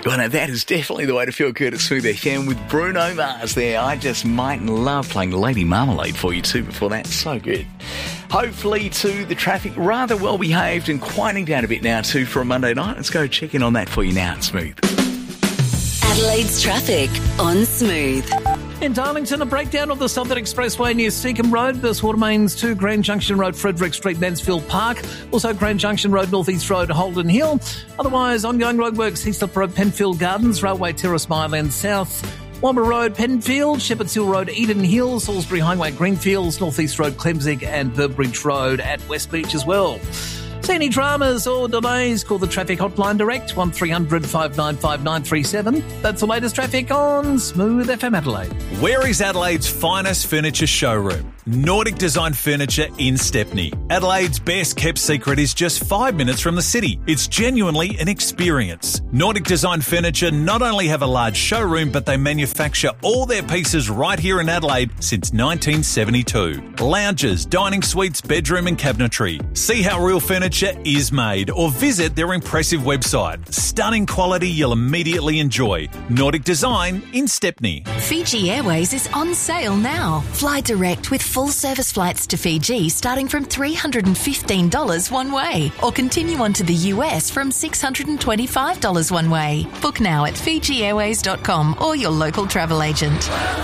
Well, now that is definitely the way to feel good at Smooth FM with Bruno Mars there. I just might love playing Lady Marmalade for you too before that. So good. Hopefully, too, the traffic rather well behaved and quieting down a bit now too for a Monday night. Let's go check in on that for you now at Smooth. Adelaide's traffic on Smooth. In Darlington, a breakdown of the Southern Expressway near Seacombe Road. This water mains to Grand Junction Road, Frederick Street, Mansfield Park. Also Grand Junction Road, North East Road, Holden Hill. Otherwise, ongoing roadworks, Heathcliff Road, Penfield Gardens, Railway Terrace, Mireland South. Womber Road, Penfield, Shepherd's Hill Road, Eden Hill, Salisbury Highway, Greenfields, North East Road, Clemzig and Burbridge Road at West Beach as well. See any dramas or delays, call the traffic hotline direct, 1300 595 937. That's the latest traffic on Smooth FM Adelaide. Where is Adelaide's finest furniture showroom? Nordic Design Furniture in Stepney. Adelaide's best kept secret is just 5 minutes from the city. It's genuinely an experience. Nordic Design Furniture not only have a large showroom, but they manufacture all their pieces right here in Adelaide since 1972. Lounges, dining suites, bedroom and cabinetry. See how real furniture is made or visit their impressive website. Stunning quality you'll immediately enjoy. Nordic Design in Stepney. Fiji Airways is on sale now. Fly direct with full service flights to Fiji starting from $315 one way, or continue on to the US from $625 one way. Book now at FijiAirways.com or your local travel agent.